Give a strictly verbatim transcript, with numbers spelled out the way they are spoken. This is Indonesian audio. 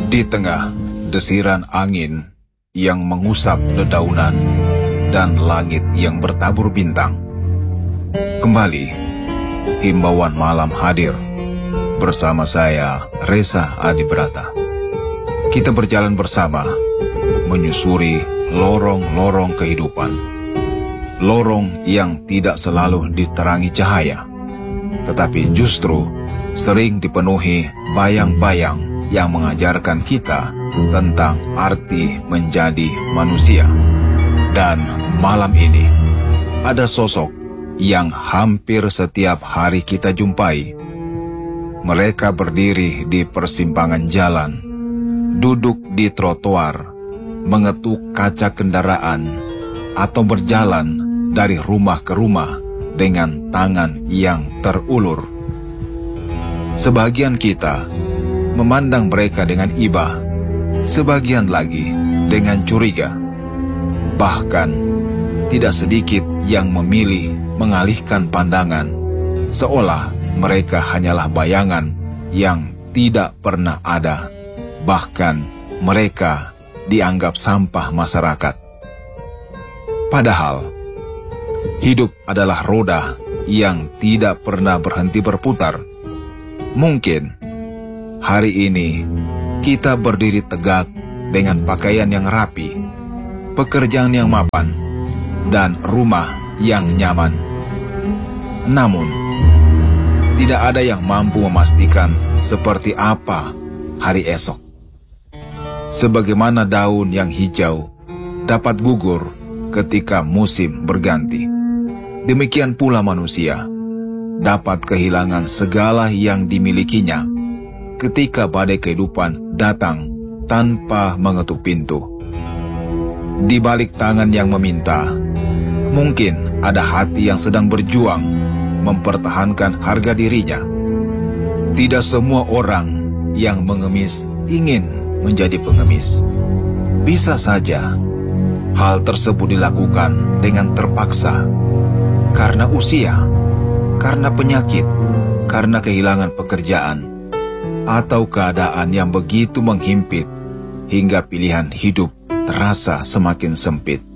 Di tengah desiran angin yang mengusap dedaunan dan langit yang bertabur bintang, kembali himbauan malam hadir bersama saya, Reza Adibrata. Kita berjalan bersama menyusuri lorong-lorong kehidupan, lorong yang tidak selalu diterangi cahaya, tetapi justru sering dipenuhi bayang-bayang yang mengajarkan kita tentang arti menjadi manusia. Dan malam ini ada sosok yang hampir setiap hari kita jumpai. Mereka berdiri di persimpangan jalan, duduk di trotoar, mengetuk kaca kendaraan, atau berjalan dari rumah ke rumah dengan tangan yang terulur. Sebagian kita memandang mereka dengan iba, sebagian lagi dengan curiga. Bahkan, tidak sedikit yang memilih mengalihkan pandangan, seolah mereka hanyalah bayangan yang tidak pernah ada. Bahkan, mereka dianggap sampah masyarakat. Padahal, hidup adalah roda yang tidak pernah berhenti berputar. Mungkin hari ini kita berdiri tegak dengan pakaian yang rapi, pekerjaan yang mapan, dan rumah yang nyaman. Namun, tidak ada yang mampu memastikan seperti apa hari esok. Sebagaimana daun yang hijau dapat gugur ketika musim berganti, demikian pula manusia dapat kehilangan segala yang dimilikinya ketika badai kehidupan datang tanpa mengetuk pintu. Di balik tangan yang meminta, mungkin ada hati yang sedang berjuang mempertahankan harga dirinya. Tidak semua orang yang mengemis ingin menjadi pengemis. Bisa saja hal tersebut dilakukan dengan terpaksa, karena usia, karena penyakit, karena kehilangan pekerjaan, atau keadaan yang begitu menghimpit hingga pilihan hidup terasa semakin sempit.